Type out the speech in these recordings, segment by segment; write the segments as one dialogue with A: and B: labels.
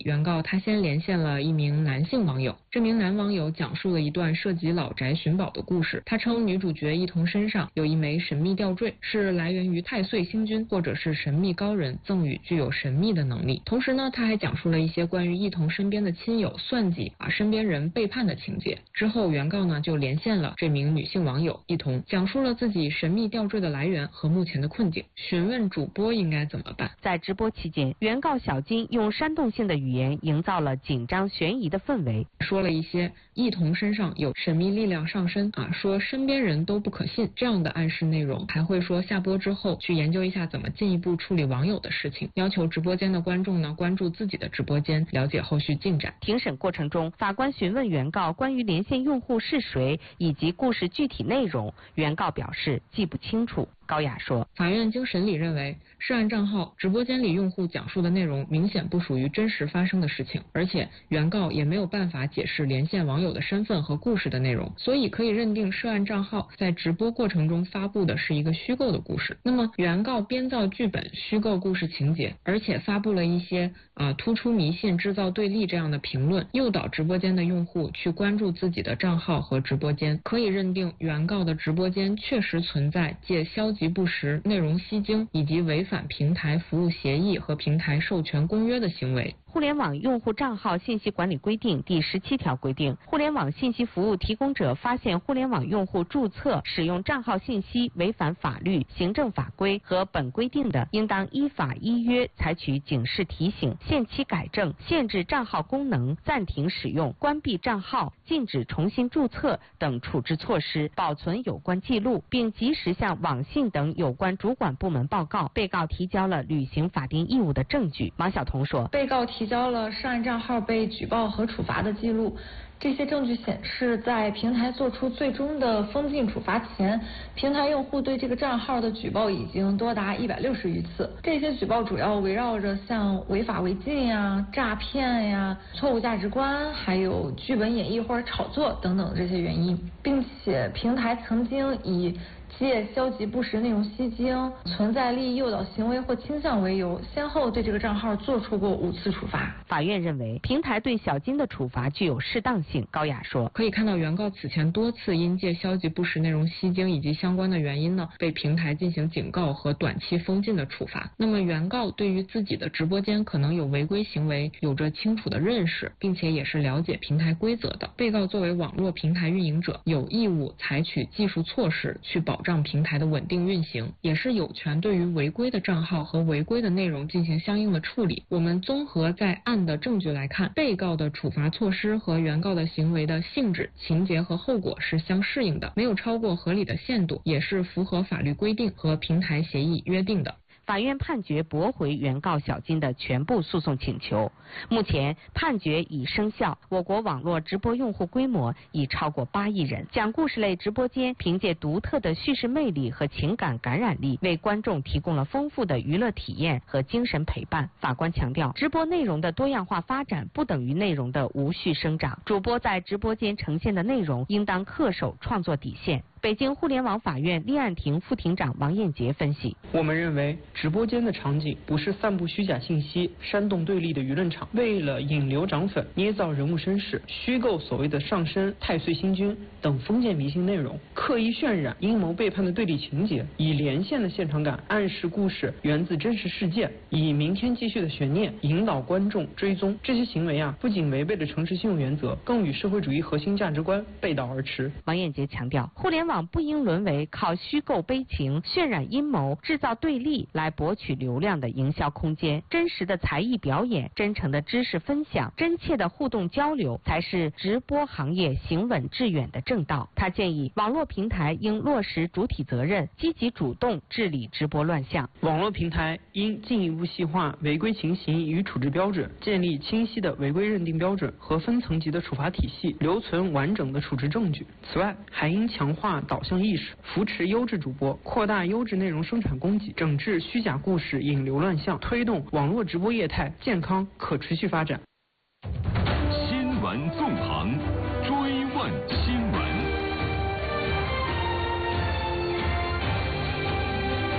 A: 原告他先连线了一名男性网友，这名男网友讲述了一段涉及老宅寻宝的故事。他称女主角一童身上有一枚神秘吊坠，是来源于太岁星君或者是神秘高人赠予具有神秘的能力。同时呢，他还讲述了一些关于一童身边的亲友算计身边人背叛的情节。之后原告呢就连线了这名女性网友一童，讲述了自己神秘吊坠的来源和目前的困境，询问主播应该怎么办。
B: 在直播期间，原告小金用煽动性的语言营造了紧张悬疑的氛围，
A: 说了一些一童身上有神秘力量上身说身边人都不可信这样的暗示内容，还会说下播之后去研究一下怎么进一步处理网友的事情，要求直播间的观众呢关注自己的直播间，了解后续进展。
B: 庭审过程中，法官询问原告关于连线用户是谁以及故事具体内容，原告表示记不清楚。高雅说，
A: 法院经审理认为，涉案账号直播间里用户讲述的内容明显不属于真实发生的事情，而且原告也没有办法解释连线网友的身份和故事的内容，所以可以认定涉案账号在直播过程中发布的是一个虚构的故事。那么原告编造剧本、虚构故事情节，而且发布了一些突出迷信、制造对立这样的评论，诱导直播间的用户去关注自己的账号和直播间，可以认定原告的直播间确实存在借消极不实、内容吸睛以及违反平台服务协议和平台授权公约的行为。
B: 互联网用户账号信息管理规定第17条规定，互联网信息服务提供者发现互联网用户注册、使用账号信息违反法律、行政法规和本规定的，应当依法依约采取警示提醒、限期改正、限制账号功能、暂停使用、关闭账号、禁止重新注册等处置措施，保存有关记录，并及时向网信等有关主管部门报告。被告提交了履行法定义务的证据。王晓彤说，
C: 被告提交了涉案账号被举报和处罚的记录，这些证据显示，在平台做出最终的封禁处罚前，平台用户对这个账号的举报已经多达160余次。这些举报主要围绕着像违法违禁呀、诈骗呀、错误价值观，还有剧本演绎或者炒作等等这些原因，并且平台曾经以借消极不实内容吸睛、存在利益诱导行为或倾向为由，先后对这个账号做出过5次处罚。
B: 法院认为，平台对小金的处罚具有适当性。高雅说，
A: 可以看到原告此前多次因借消极不实内容吸睛以及相关的原因呢，被平台进行警告和短期封禁的处罚。那么原告对于自己的直播间可能有违规行为有着清楚的认识，并且也是了解平台规则的。被告作为网络平台运营者，有义务采取技术措施去保障平台的稳定运行，也是有权对于违规的账号和违规的内容进行相应的处理。我们综合在案的证据来看，被告的处罚措施和原告的行为的性质、情节和后果是相适应的，没有超过合理的限度，也是符合法律规定和平台协议约定的。
B: 法院判决驳回原告小金的全部诉讼请求。目前判决已生效，我国网络直播用户规模已超过8亿人。讲故事类直播间凭借独特的叙事魅力和情感感染力，为观众提供了丰富的娱乐体验和精神陪伴。法官强调，直播内容的多样化发展不等于内容的无序生长，主播在直播间呈现的内容应当恪守创作底线。北京互联网法院立案庭副庭长王艳杰分析，
D: 我们认为直播间的场景不是散布虚假信息、煽动对立的舆论场，为了引流涨粉、捏造人物身世、虚构所谓的上身、太岁星君等封建迷信内容，刻意渲染阴谋背叛的对立情节，以连线的现场感暗示故事源自真实事件，以明天继续的悬念引导观众追踪。这些行为不仅违背了诚实信用原则，更与社会主义核心价值观背道而驰。
B: 王艳杰强调，互联网不应沦为靠虚构悲情、渲染阴谋、制造对立来博取流量的营销空间。真实的才艺表演、真诚的知识分享、真切的互动交流，才是直播行业行稳致远的正道。他建议网络平台应落实主体责任，积极主动治理直播乱象。
D: 网络平台应进一步细化违规情形与处置标准，建立清晰的违规认定标准和分层级的处罚体系，留存完整的处置证据。此外，还应强化导向意识，扶持优质主播，扩大优质内容生产供给，整治虚假故事引流乱象，推动网络直播业态健康可持续发展。
E: 新闻纵横，追问新闻。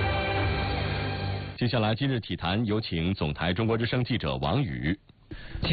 E: 接下来今日体坛有请总台中国之声记者王宇。